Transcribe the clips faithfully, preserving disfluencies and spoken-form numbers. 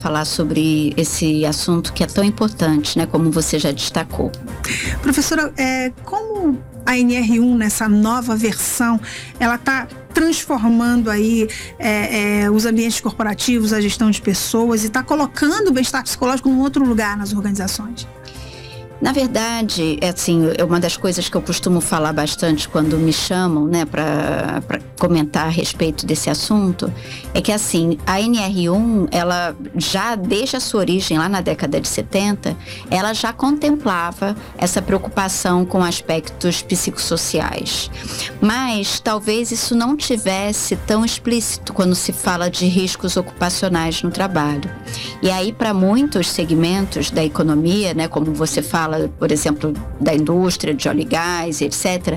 falar sobre esse assunto que é tão importante, né, como você já destacou. Professora, é, como a N R um, nessa nova versão, ela está transformando aí é, é, os ambientes corporativos, a gestão de pessoas, e está colocando o bem-estar psicológico em outro lugar nas organizações? Na verdade, é assim, é uma das coisas que eu costumo falar bastante quando me chamam, né, para comentar a respeito desse assunto, é que assim, a N R um, ela já desde a sua origem lá na década de setenta, ela já contemplava essa preocupação com aspectos psicossociais. Mas talvez isso não tivesse tão explícito quando se fala de riscos ocupacionais no trabalho. E aí, para muitos segmentos da economia, né, como você fala, por exemplo, da indústria de óleo e gás, etcétera,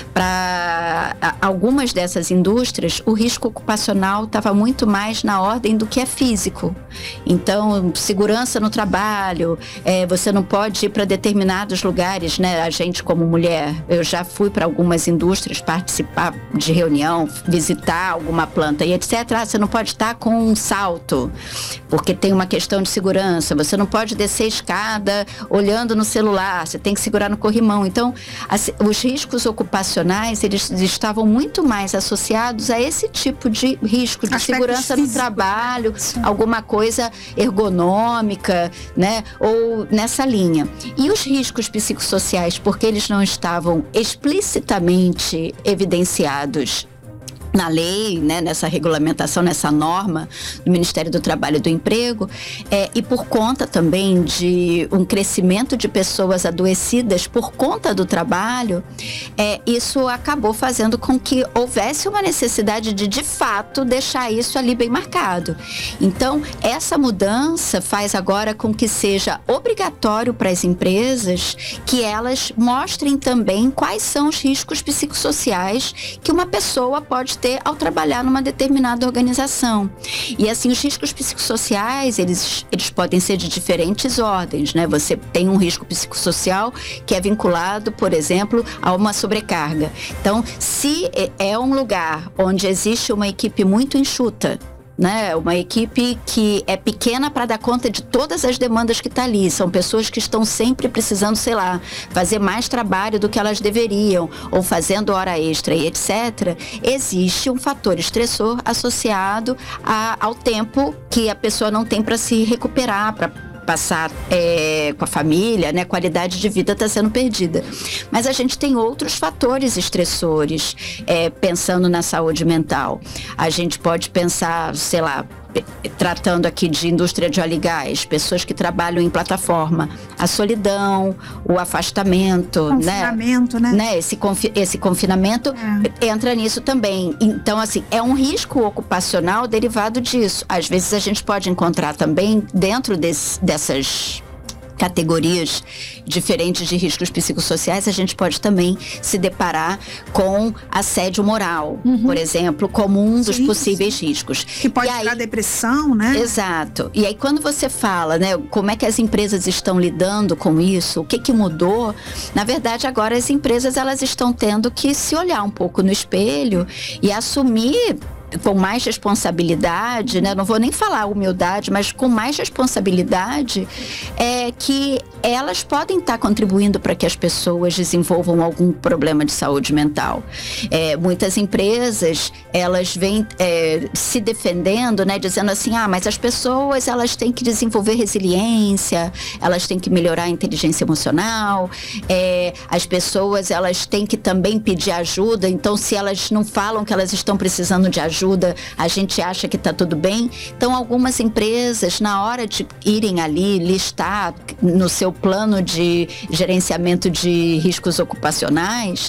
para algumas dessas indústrias, o risco ocupacional estava muito mais na ordem do que é físico. Então, segurança no trabalho, é, você não pode ir para determinados lugares, né? A gente, como mulher, eu já fui para algumas indústrias participar de reunião, visitar alguma planta e etcétera. Ah, você não pode estar com um salto, porque tem uma questão de segurança. Você não pode descer a escada olhando no celular, você tem que segurar no corrimão. Então, as, os riscos ocupacionais, eles estavam muito mais associados a esse tipo de risco, de Aspectos segurança físicos. no trabalho, Sim. alguma coisa ergonômica, né? Ou nessa linha. E os riscos psicossociais, porque eles não estavam explicitamente evidenciados na lei, né, nessa regulamentação, nessa norma do Ministério do Trabalho e do Emprego, é, e por conta também de um crescimento de pessoas adoecidas por conta do trabalho, é, isso acabou fazendo com que houvesse uma necessidade de, de fato, deixar isso ali bem marcado. Então, essa mudança faz agora com que seja obrigatório para as empresas que elas mostrem também quais são os riscos psicossociais que uma pessoa pode ter ao trabalhar numa determinada organização. E assim, os riscos psicossociais, eles, eles podem ser de diferentes ordens, né? Você tem um risco psicossocial que é vinculado, por exemplo, a uma sobrecarga. Então, se é um lugar onde existe uma equipe muito enxuta, né? Uma equipe que é pequena para dar conta de todas as demandas que está ali. São pessoas que estão sempre precisando, sei lá, fazer mais trabalho do que elas deveriam, ou fazendo hora extra e etcétera. Existe um fator estressor associado a, ao tempo que a pessoa não tem para se recuperar, para passar é, com a família, né? Qualidade de vida está sendo perdida. Mas a gente tem outros fatores estressores, é, pensando na saúde mental. A gente pode pensar, sei lá, tratando aqui de indústria de óleo e gás, pessoas que trabalham em plataforma, a solidão, o afastamento, confinamento, né? né? né? Esse, confi- esse confinamento é. entra nisso também. Então, assim, é um risco ocupacional derivado disso. Às vezes a gente pode encontrar também dentro desse, dessas categorias diferentes de riscos psicossociais, a gente pode também se deparar com assédio moral, uhum. por exemplo, como um dos sim, possíveis sim. riscos. Que pode gerar depressão, né? Exato. E aí, quando você fala, né, como é que as empresas estão lidando com isso, o que que mudou, na verdade, agora as empresas, elas estão tendo que se olhar um pouco no espelho e assumir com mais responsabilidade, né? Não vou nem falar humildade, mas com mais responsabilidade, é que elas podem estar contribuindo para que as pessoas desenvolvam algum problema de saúde mental. É, muitas empresas, elas vêm é, se defendendo, né? Dizendo assim, ah, mas as pessoas, elas têm que desenvolver resiliência, elas têm que melhorar a inteligência emocional, é, as pessoas, elas têm que também pedir ajuda, então se elas não falam que elas estão precisando de ajuda, ajuda, a gente acha que está tudo bem. Então, algumas empresas, na hora de irem ali listar no seu plano de gerenciamento de riscos ocupacionais,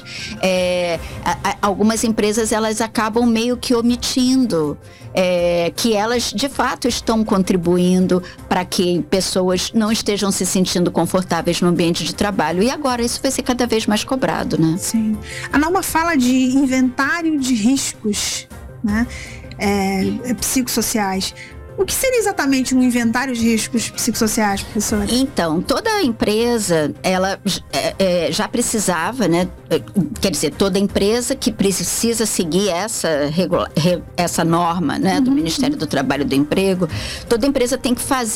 é, a, a, algumas empresas, elas acabam meio que omitindo é, que elas, de fato, estão contribuindo para que pessoas não estejam se sentindo confortáveis no ambiente de trabalho. E agora isso vai ser cada vez mais cobrado, né? Sim. A norma fala de inventário de riscos, né? É, psicossociais. O que seria exatamente um inventário de riscos psicossociais, professora? Então, toda empresa, ela é, é, já precisava, né? Quer dizer, toda empresa que precisa seguir essa, regula- essa norma, né, do Ministério do Trabalho e do Emprego, toda empresa tem que fazer